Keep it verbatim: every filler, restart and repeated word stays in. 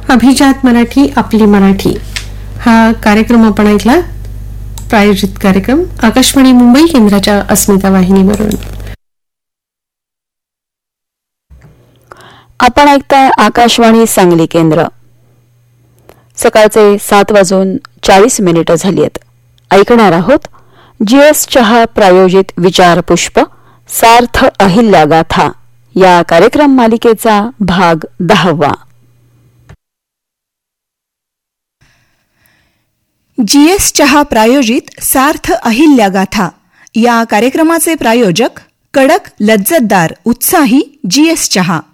अभिजात मराठी आपली मराठी हा कार्यक्रम आपण ऐकला. प्रायोजित कार्यक्रम आकाशवाणी मुंबई केंद्राच्या अस्मिता वाहिनीवरून. आपण ऐकताय आकाशवाणी सांगली केंद्र. सकाळचे सात वाजून चाळीस मिनिटं झाली आहेत. ऐकणार आहोत जीएस चहा प्रायोजित विचार पुष्प सार्थ अहिल्या गाथा या कार्यक्रम मालिकेचा भाग दहावा. जीएस चहा प्रायोजित सार्थ अहिल्या गाथा या कार्यक्रमाचे प्रायोजक कडक लज्जतदार उत्साही जीएस चहा.